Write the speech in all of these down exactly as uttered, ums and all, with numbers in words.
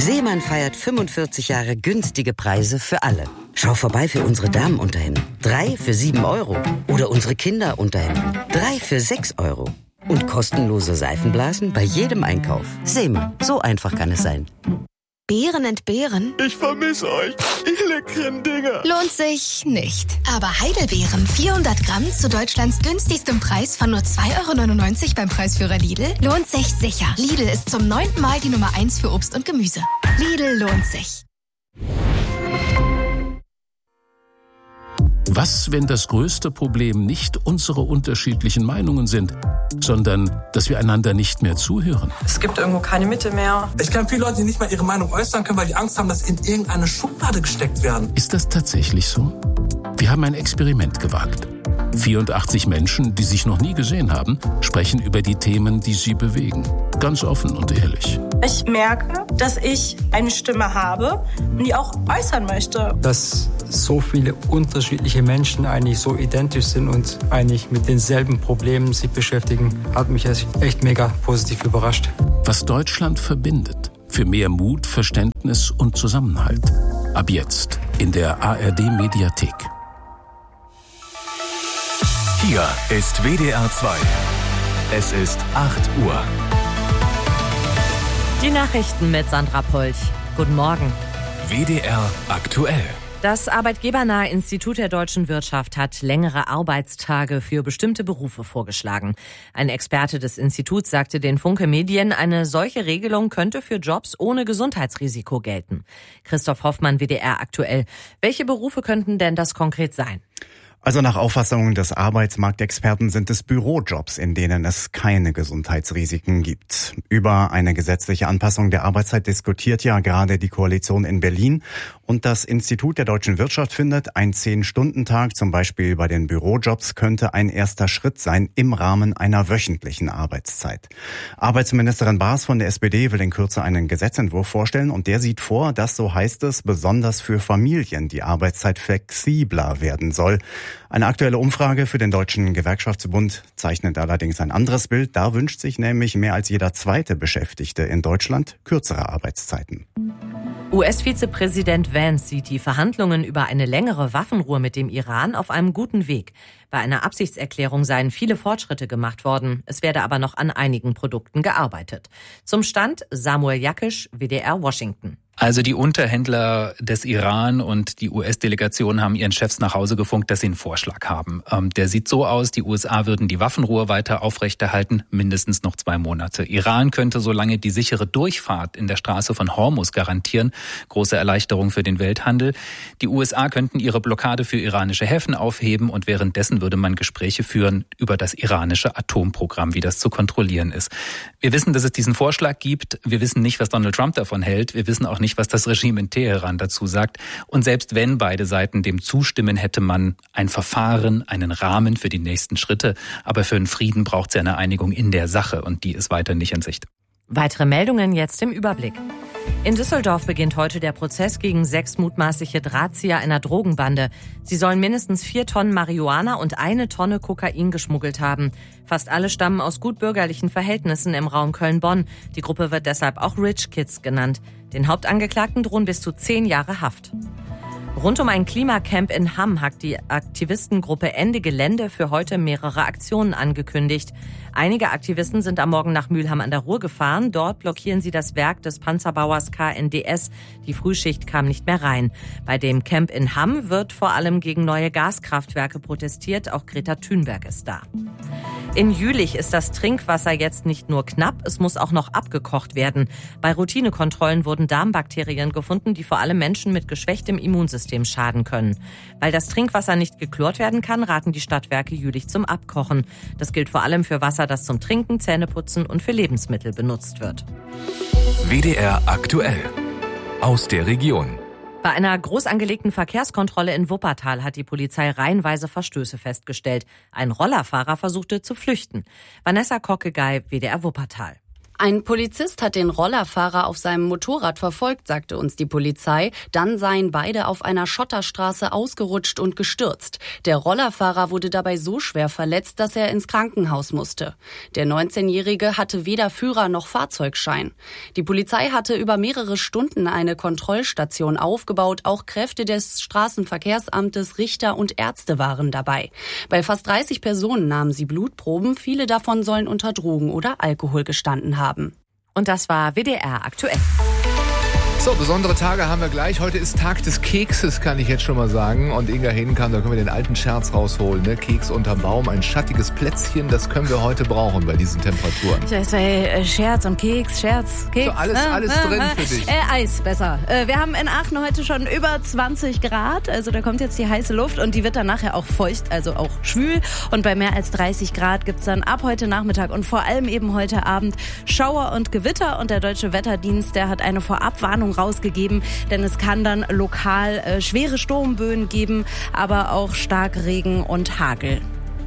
Seemann feiert fünfundvierzig Jahre günstige Preise für alle. Schau vorbei für unsere Damenunterhemden. Drei für sieben Euro. Oder unsere Kinderunterhemden. Drei für sechs Euro. Und kostenlose Seifenblasen bei jedem Einkauf. Seemann, so einfach kann es sein. Beeren entbehren? Ich vermisse euch, ihr leckeren Dinger. Lohnt sich nicht. Aber Heidelbeeren, vierhundert Gramm zu Deutschlands günstigstem Preis von nur zwei Euro neunundneunzig beim Preisführer Lidl, lohnt sich sicher. Lidl ist zum neunten Mal die Nummer eins für Obst und Gemüse. Lidl lohnt sich. Was, wenn das größte Problem nicht unsere unterschiedlichen Meinungen sind, sondern dass wir einander nicht mehr zuhören? Es gibt irgendwo keine Mitte mehr. Ich kenne viele Leute, die nicht mal ihre Meinung äußern können, weil die Angst haben, dass sie in irgendeine Schublade gesteckt werden. Ist das tatsächlich so? Wir haben ein Experiment gewagt. vierundachtzig Menschen, die sich noch nie gesehen haben, sprechen über die Themen, die sie bewegen. Ganz offen und ehrlich. Ich merke, dass ich eine Stimme habe und die auch äußern möchte. Dass so viele unterschiedliche Menschen eigentlich so identisch sind und eigentlich mit denselben Problemen sich beschäftigen, hat mich echt mega positiv überrascht. Was Deutschland verbindet. Für mehr Mut, Verständnis und Zusammenhalt. Ab jetzt in der A R D-Mediathek. Hier ist W D R zwei. Es ist acht Uhr. Die Nachrichten mit Sandra Polch. Guten Morgen. W D R aktuell. Das Arbeitgebernahe Institut der deutschen Wirtschaft hat längere Arbeitstage für bestimmte Berufe vorgeschlagen. Ein Experte des Instituts sagte den Funke Medien, eine solche Regelung könnte für Jobs ohne Gesundheitsrisiko gelten. Christoph Hoffmann, W D R aktuell. Welche Berufe könnten denn das konkret sein? Also nach Auffassung des Arbeitsmarktexperten sind es Bürojobs, in denen es keine Gesundheitsrisiken gibt. Über eine gesetzliche Anpassung der Arbeitszeit diskutiert ja gerade die Koalition in Berlin. Und das Institut der deutschen Wirtschaft findet, ein Zehn-Stunden-Tag zum Beispiel bei den Bürojobs könnte ein erster Schritt sein im Rahmen einer wöchentlichen Arbeitszeit. Arbeitsministerin Baas von der S P D will in Kürze einen Gesetzentwurf vorstellen und der sieht vor, dass, so heißt es, besonders für Familien die Arbeitszeit flexibler werden soll. Eine aktuelle Umfrage für den Deutschen Gewerkschaftsbund zeichnet allerdings ein anderes Bild. Da wünscht sich nämlich mehr als jeder zweite Beschäftigte in Deutschland kürzere Arbeitszeiten. U S-Vizepräsident Vance sieht die Verhandlungen über eine längere Waffenruhe mit dem Iran auf einem guten Weg. Bei einer Absichtserklärung seien viele Fortschritte gemacht worden. Es werde aber noch an einigen Produkten gearbeitet. Zum Stand Samuel Jakisch, W D R Washington. Also die Unterhändler des Iran und die U S-Delegation haben ihren Chefs nach Hause gefunkt, dass sie einen Vorschlag haben. Ähm, der sieht so aus, die U S A würden die Waffenruhe weiter aufrechterhalten, mindestens noch zwei Monate. Iran könnte solange die sichere Durchfahrt in der Straße von Hormuz garantieren. Große Erleichterung für den Welthandel. Die U S A könnten ihre Blockade für iranische Häfen aufheben und währenddessen würde man Gespräche führen über das iranische Atomprogramm, wie das zu kontrollieren ist. Wir wissen, dass es diesen Vorschlag gibt. Wir wissen nicht, was Donald Trump davon hält. Wir wissen auch nicht, was das Regime in Teheran dazu sagt. Und selbst wenn beide Seiten dem zustimmen, hätte man ein Verfahren, einen Rahmen für die nächsten Schritte. Aber für einen Frieden braucht es ja eine Einigung in der Sache und die ist weiter nicht in Sicht. Weitere Meldungen jetzt im Überblick. In Düsseldorf beginnt heute der Prozess gegen sechs mutmaßliche Drahtzieher einer Drogenbande. Sie sollen mindestens vier Tonnen Marihuana und eine Tonne Kokain geschmuggelt haben. Fast alle stammen aus gutbürgerlichen Verhältnissen im Raum Köln-Bonn. Die Gruppe wird deshalb auch Rich Kids genannt. Den Hauptangeklagten drohen bis zu zehn Jahre Haft. Rund um ein Klimacamp in Hamm hat die Aktivistengruppe Ende Gelände für heute mehrere Aktionen angekündigt. Einige Aktivisten sind am Morgen nach Mülheim an der Ruhr gefahren. Dort blockieren sie das Werk des Panzerbauers K N D S. Die Frühschicht kam nicht mehr rein. Bei dem Camp in Hamm wird vor allem gegen neue Gaskraftwerke protestiert. Auch Greta Thunberg ist da. In Jülich ist das Trinkwasser jetzt nicht nur knapp, es muss auch noch abgekocht werden. Bei Routinekontrollen wurden Darmbakterien gefunden, die vor allem Menschen mit geschwächtem Immunsystem schaden können. Weil das Trinkwasser nicht geklort werden kann, raten die Stadtwerke Jülich zum Abkochen. Das gilt vor allem für Wasser, das zum Trinken, Zähneputzen und für Lebensmittel benutzt wird. W D R aktuell. Aus der Region. Bei einer groß angelegten Verkehrskontrolle in Wuppertal hat die Polizei reihenweise Verstöße festgestellt. Ein Rollerfahrer versuchte zu flüchten. Vanessa Kockegei, W D R Wuppertal. Ein Polizist hat den Rollerfahrer auf seinem Motorrad verfolgt, sagte uns die Polizei. Dann seien beide auf einer Schotterstraße ausgerutscht und gestürzt. Der Rollerfahrer wurde dabei so schwer verletzt, dass er ins Krankenhaus musste. Der neunzehnjährige hatte weder Führer noch Fahrzeugschein. Die Polizei hatte über mehrere Stunden eine Kontrollstation aufgebaut. Auch Kräfte des Straßenverkehrsamtes, Richter und Ärzte waren dabei. Bei fast dreißig Personen nahmen sie Blutproben. Viele davon sollen unter Drogen oder Alkohol gestanden haben. Und das war W D R aktuell. So, besondere Tage haben wir gleich. Heute ist Tag des Kekses, kann ich jetzt schon mal sagen. Und Inga Hedenkamp, da können wir den alten Scherz rausholen. Ne? Keks unterm Baum, ein schattiges Plätzchen, das können wir heute brauchen bei diesen Temperaturen. Ich weiß, äh, Scherz und Keks, Scherz, Keks. So, alles, äh, alles äh, drin äh, für dich. Äh, Eis, besser. Äh, wir haben in Aachen heute schon über zwanzig Grad. Also da kommt jetzt die heiße Luft und die wird dann nachher auch feucht, also auch schwül. Und bei mehr als dreißig Grad gibt's dann ab heute Nachmittag und vor allem eben heute Abend Schauer und Gewitter. Und der Deutsche Wetterdienst, der hat eine Vorabwarnung rausgegeben, denn es kann dann lokal äh, schwere Sturmböen geben, aber auch Starkregen und Hagel.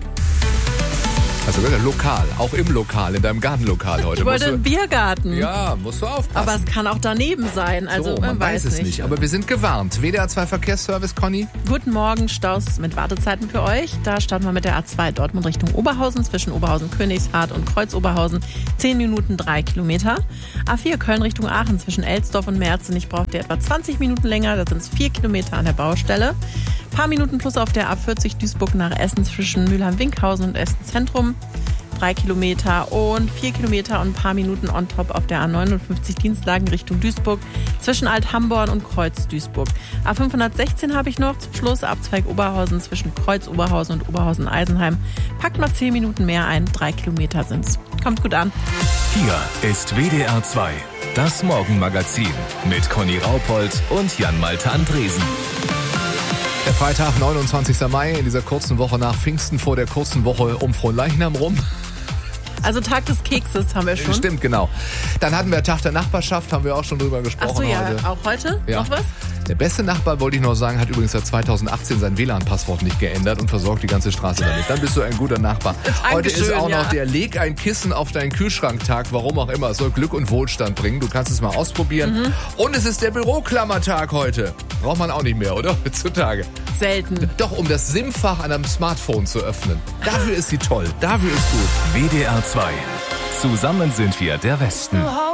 Also lokal, auch im Lokal, in deinem Gartenlokal heute. Ich wollte einen Biergarten. Ja, musst du aufpassen. Aber es kann auch daneben sein, also so, man, man weiß, weiß es nicht. nicht. Aber wir sind gewarnt. W D R zwei Verkehrsservice, Conny. Guten Morgen, Staus mit Wartezeiten für euch. Da starten wir mit der A zwei Dortmund Richtung Oberhausen, zwischen Oberhausen-Königshardt und Kreuz-Oberhausen. zehn Minuten, drei Kilometer. A vier Köln Richtung Aachen, zwischen Elsdorf und Merzenich braucht ihr etwa zwanzig Minuten länger. Da sind es vier Kilometer an der Baustelle. Paar Minuten plus auf der A vierzig Duisburg nach Essen zwischen Mülheim-Winkhausen und Essen Zentrum. Drei Kilometer und vier Kilometer und ein paar Minuten on top auf der A neunundfünfzig Dienstlagen Richtung Duisburg zwischen Alt-Hamborn und Kreuz-Duisburg. A fünfhundertsechzehn habe ich noch zum Schluss, Abzweig Oberhausen zwischen Kreuz-Oberhausen und Oberhausen-Eisenheim. Packt mal zehn Minuten mehr ein, drei Kilometer sind's. Kommt gut an. Hier ist W D R zwei, das Morgenmagazin mit Conny Raupold und Jan-Malte Andresen. Der Freitag, neunundzwanzigster Mai, in dieser kurzen Woche nach Pfingsten, vor der kurzen Woche um Fronleichnam rum. Also Tag des Kekses haben wir schon. Stimmt, genau. Dann hatten wir Tag der Nachbarschaft, haben wir auch schon drüber gesprochen. Ach so, ja, heute. Auch heute? Ja. Noch was? Der beste Nachbar, wollte ich noch sagen, hat übrigens seit zweitausendachtzehn sein W L A N-Passwort nicht geändert und versorgt die ganze Straße damit. Dann bist du ein guter Nachbar. Heute ist auch noch ja. der Leg ein Kissen auf deinen Kühlschrank-Tag, warum auch immer. Es soll Glück und Wohlstand bringen. Du kannst es mal ausprobieren. Mhm. Und es ist der Büroklammertag heute. Braucht man auch nicht mehr, oder? Heutzutage. Selten. Doch, um das SIM-Fach an einem Smartphone zu öffnen. Dafür ist sie toll. Dafür ist gut. W D R zwei. Zusammen sind wir der Westen.